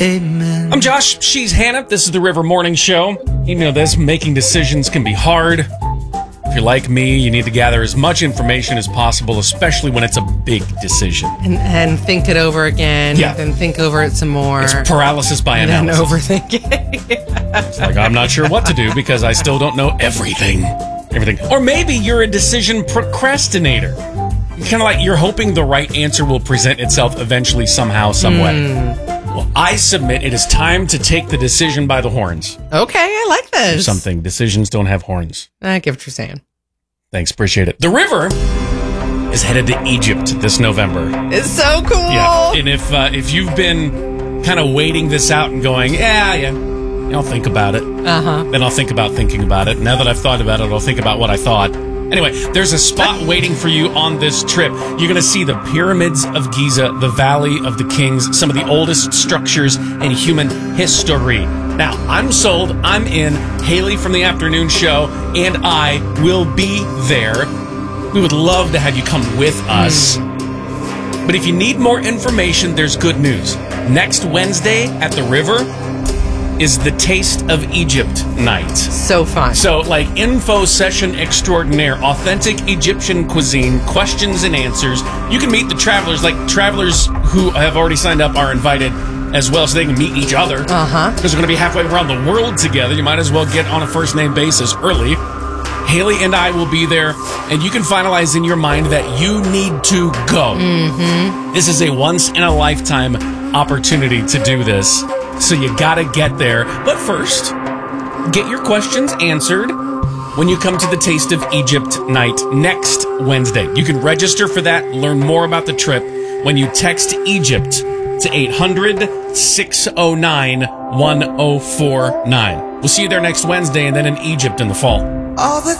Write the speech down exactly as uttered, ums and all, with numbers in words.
Amen. I'm Josh. She's Hannah. This is the River Morning Show. You know this, making decisions can be hard. If you're like me, you need to gather as much information as possible, especially when it's a big decision. And, and think it over again. Yeah. And think over it some more. It's paralysis by and analysis. then overthinking. It's like, I'm not sure what to do because I still don't know everything. Everything. Or maybe you're a decision procrastinator. Kind of like you're hoping the right answer will present itself eventually, somehow, some Mm. way. Well, I submit it is time to take the decision by the horns. Okay, I like this. Something. Decisions don't have horns. I get what you're saying. Thanks, appreciate it. The river is headed to Egypt this November. It's so cool. Yeah, and if uh, if you've been kind of waiting this out and going, yeah, yeah, I'll think about it. Uh-huh. Then I'll think about thinking about it. Now that I've thought about it, I'll think about what I thought. Anyway, there's a spot waiting for you on this trip. You're going to see the pyramids of Giza, the Valley of the Kings, some of the oldest structures in human history. Now, I'm sold. I'm in. Haley from the afternoon show and I will be there. We would love to have you come with us. Mm. But if you need more information, there's good news. Next Wednesday at the river is the Taste of Egypt night. So fun. So, like, info session extraordinaire, authentic Egyptian cuisine, questions and answers. You can meet the travelers, like travelers who have already signed up are invited as well, so they can meet each other. Uh-huh. Because we're going to be halfway around the world together. You might as well get on a first-name basis early. Haley and I will be there, and you can finalize in your mind that you need to go. Mm-hmm. This is a once-in-a-lifetime opportunity to do this. So you gotta get there. But first, get your questions answered when you come to the Taste of Egypt night next Wednesday. You can register for that, learn more about the trip when you text Egypt to eight hundred, six oh nine, one oh four nine. We'll see you there next Wednesday and then in Egypt in the fall. All the